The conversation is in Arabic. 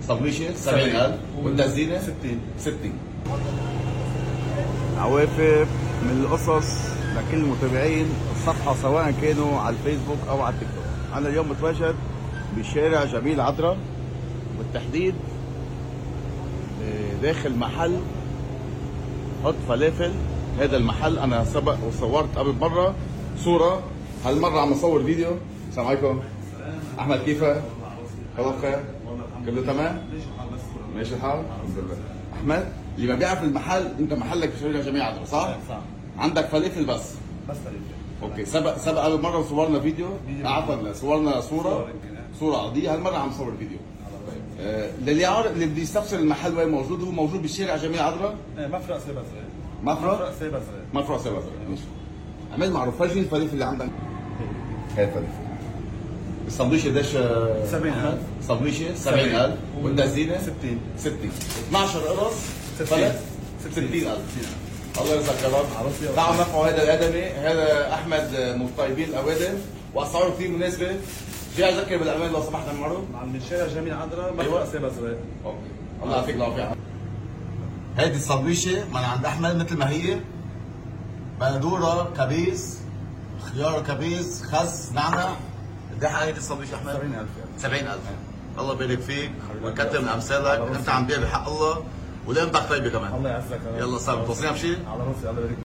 صبيشه 70000 والتزيينه 60. عوافف من القصص لكل المتابعين الصفحة سواء كانوا على الفيسبوك أو على التيك توك. أنا اليوم متواجد بشارع جميل عذرا، بالتحديد داخل محل حط فلافل. هذا المحل أنا سبق وصورت قبل مرة صورة، هالمرة عم أصور فيديو. السلام عليكم أحمد، كيفك؟ كله بخير؟ كله تمام؟ ماشي الحال؟ الحمد لله. أحمد اللي ما بيعرف المحل، أنت محلك في شارع جميل عذرا صح؟ صح. عندك فلافل بس فلافل. اوكي. سبق قبل مره وصورنا فيديو، عفوا صورنا صوره عاديه. هالمره عم صور فيديو. اللي بده يستفسر المحل وين موجود، هو موجود بالشارع جميل عذرا، مفرق سيبزرق. مفرق سيبزرق. ماشي. عمل معروف، فرجيني الفلافل اللي عندك. هاي الفلافل. السندويشه قديش؟ 70000. سندويشه 70000 والتزيينه 60. 12 قرص فلت 60000. الله يرزقك يا رب. تعالوا نرفعوا هذا الادمي، هذا احمد من الطيبين الاوادم، واسعاره كثير مناسبه. جاي اذكر بالامان لو سمحت عمرو. من شارع جميل عذرا، مفرق سيبزرق. اوكي. الله يعطيك العافيه. هيدي السندويشه من عند احمد مثل ما هي، بندوره كبيس، خيار كبيس، خس، نعنع. قد ايه هيدي السندويشه احمد؟ 70000. الله يبارك فيك ويكثر من امثالك، انت عم تبيع بحق الله ولقيمتك طيبه كمان. الله يعزك. يلا صار بتوصينا بشيء؟ على راسي، الله يبارك.